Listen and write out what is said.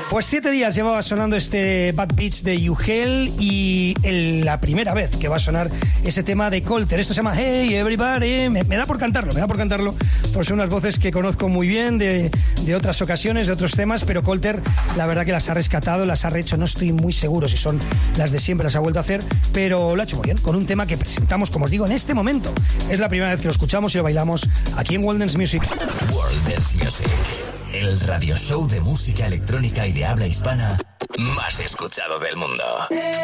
Pues 7 días llevaba sonando este Bad Beach de UGEL y la primera vez que va a sonar ese tema de Colter. Esto se llama Hey Everybody. Me da por cantarlo, por ser unas voces que conozco muy bien de otras ocasiones, de otros temas, pero Colter la verdad que las ha rescatado, las ha rehecho, no estoy muy seguro si son las de siempre, las ha vuelto a hacer, pero lo ha hecho muy bien, con un tema que presentamos, como os digo, en este momento. Es la primera vez que lo escuchamos y lo bailamos aquí en World Dance Music. World Dance Music, el radio show de música electrónica y de habla hispana más escuchado del mundo.